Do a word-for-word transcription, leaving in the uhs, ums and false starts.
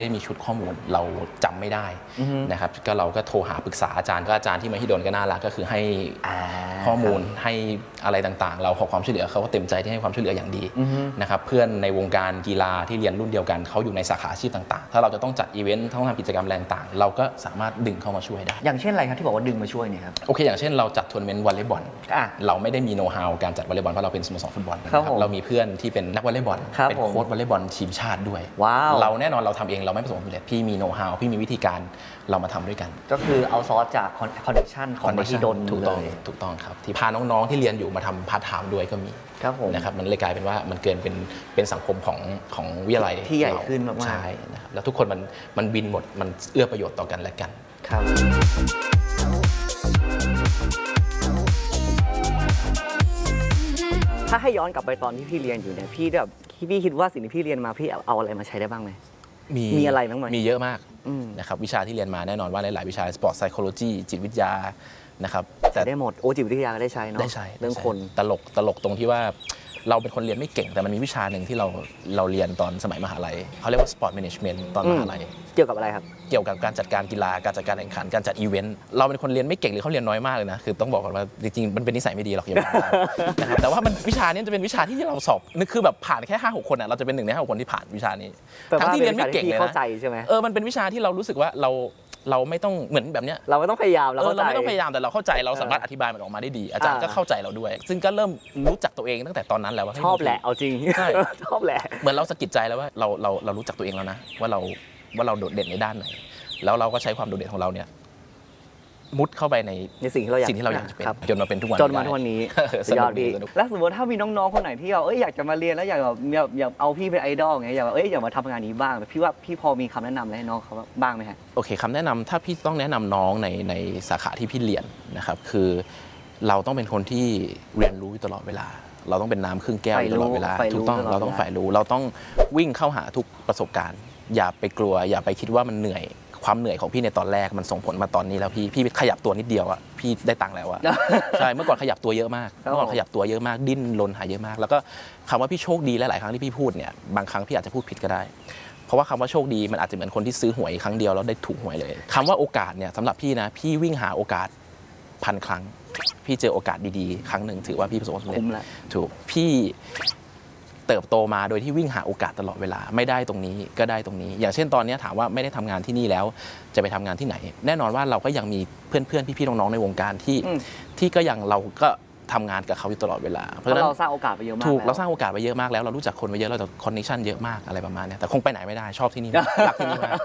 ได้มีชุดข้อมูลเราจำไม่ได้นะครับก็เราก็โทรหาปรึกษาอาจารย์ก็อาจารย์ที่มาที่โดนก็น่ารักก็คือให้ข้อมูลให้อะไรต่างๆเราขอความช่วยเหลือเขาก็เต็มใจที่ให้ความช่วยเหลืออย่างดีนะครับเพื่อนในวงการกีฬาที่เรียนรุ่นเดียวกันเขาอยู่ในสาขาอาชีพต่างๆถ้าเราจะต้องจัดอีเวนต์ต้องทำกิจกรรมแรงต่างเราก็สามารถดึงเข้ามาช่วยได้อย่างเช่นอะไรครับที่บอกว่าดึงมาช่วยเนี่ยครับโอเคอย่างเช่นเราจัดทัวร์นาเมนต์วอลเลย์บอลเราไม่ได้มีโน้ตฮาวการจัดวอลเลย์บอลเพราะเราเป็นสโมสรฟุตบอลเรามีเพื่อนที่เป็นนักวอลเลย์บอลเป็นโค้ชวอลเลย์บอลทีมชาติด้วยเราแน่นอนเราทำเองเราไม่ประสบความสำเร็จพี่มีโน้ตฮาวพี่มีวิธีการเรามาทำด้วยกันก็คือเอาซอสจากคอนเนคชั่นของมหิดลถูกต้องถูกต้องครับที่พาน้องๆที่เรียนอยู่มาทำพาร์ทไทม์ด้วยก็มีนะครับมันเลยกลายเป็นว่ามันเกินเป็นเป็นสังคมของของวิทยาลัยที่ใหญ่ขึ้นมากๆใช่นะครับแล้วทุกคนมันมันบินหมดมันเอื้อประโยชน์ต่อกันและกันครับถ้าให้ย้อนกลับไปตอนที่พี่เรียนอยู่เนี่ยพี่แบบพี่คิดว่าสิ่งที่พี่เรียนมาพี่เอาอะไรมาใช้ได้บ้างไหมมีมีอะไรบ้างไหมมีเยอะมากนะครับวิชาที่เรียนมาแน่นอนว่าหลายๆวิชา Sport Psychology จิตวิทยานะครับแต่ได้หมดโอจิตวิทยาก็ได้ใช้เนาะได้ใช้เรื่องคนตลกตลกตรงที่ว่าเราเป็นคนเรียนไม่เก่งแต่มันมีวิชาหนึ่งที่เราเราเรียนตอนสมัยมหาลัยเขาเรียกว่า Sport Management ตอนมหาลัยเกี่ยวกับอะไรครับเกี่ยวกับการจัดการกีฬาการจัดการแข่งขันการจัดอีเวนต์เราเป็นคนเรียนไม่เก่งหรือเขาเรียนน้อยมากเลยนะคือต้องบอกก่อนว่าจริงๆมันเป็นนิสัยไม่ดีหรอกอย่าบอกนะครับแต่ว่ามันวิชานี้จะเป็นวิชาที่เราสอบนึกคือแบบผ่านแค่ห้าหกคนอ่ะเราจะเป็นหนึ่งในห้าหกคนที่ผ่านวิชานี้ทั้งที่เรียนไม่เก่งเลยนะเข้าใจใช่ไหมเออมันเป็นวิชาที่เรารู้สึกว่าเราเราไม่ต้องเหมือนแบบเนี้ยเราไม่ต้องพยายามเราเราไม่ต้องพยายามแต่เราเข้าใจเราสามารถอธิบายมันออกมาได้ดีอาจารย์ก็เข้าใจเราด้วยซึ่งก็เริ่มรู้จักตัวเองตั้งแต่ตอนนั้นแล้วว่าชอบแหละเอาจริงชอบแหละเหมือนเราสะกิดใจแล้วว่าเราเราเรารู้จักตัวเองแล้วนะว่าเราว่าเราโดดเด่นในด้านไหนแล้วเราก็ใช้ความโดดเด่นของเราเนี่ยมุดเข้าไปในในสิ่งที่เราอยากสิ่งที่เราอยากจะเป็นจนมาเป็นทุกวันจนมาทุกวันนี้สุดยอดดีแล้วสมมติถ้ามีน้องๆคนไหนที่เราเอ้ยอยากจะมาเรียนแล้วอยากแบบอยากเอาพี่เป็นไอดอลไงอยากแบบเอ้ยอยากมาทำงานนี้บ้างพี่ว่าพี่พอมีคำแนะนำอะไรให้น้องเขาบ้างไหมฮะโอเคคำแนะนำถ้าพี่ต้องแนะนำน้องในในสาขาที่พี่เรียนนะครับคือเราต้องเป็นคนที่เรียนรู้ตลอดเวลาเราต้องเป็นน้ำครึ่งแก้วตลอดเวลาถูกต้องเราต้องใฝ่รู้เราต้องวิ่งเข้าหาทุกประสบการณ์อย่าไปกลัวอย่าไปคิดว่ามันเหนื่อยความเหนื่อยของพี่ในตอนแรกมันส่งผลมาตอนนี้แล้วพี่พี่ขยับตัวนิดเดียวอ่ะพี่ได้ตังค์แล้วอ่ะใช่เมื่อก่อนขยับตัวเยอะมากเมื่อก่อนขยับตัวเยอะมากดิ้นรนหาเยอะมากแล้วก็คำว่าพี่โชคดีหลายๆครั้งที่พี่พูดเนี่ยบางครั้งพี่อาจจะพูดผิดก็ได้เพราะว่าคำว่าโชคดีมันอาจจะเหมือนคนที่ซื้อหวยครั้งเดียวแล้วได้ถูกหวยเลยคำว่าโอกาสเนี่ยสำหรับพี่นะพี่วิ่งหาโอกาสพันครั้งพี่เจอโอกาสดีๆครั้งหนึ่งถือว่าพี่ประสบความสำเร็จถูกพี่เติบโตมาโดยที่วิ่งหาโอกาสตลอดเวลาไม่ได้ตรงนี้ก็ได้ตรงนี้อย่างเช่นตอนนี้ถามว่าไม่ได้ทำงานที่นี่แล้วจะไปทำงานที่ไหนแน่นอนว่าเราก็ยังมีเพื่อนๆพี่ๆน้องๆในวงการที่ที่ก็ยังเราก็ทำงานกับเขาอยู่ตลอดเวลาเพราะเราสร้างโอกาสไปเยอะมากถูกเราสร้างโอกาสไปเยอะมากแล้วเรารู้จักคนไปเยอะเราจะคอนเนคชั่นเยอะมากอะไรประมาณนี้แต่คงไปไหนไม่ได้ชอบที่นี่รักที่นี่มาก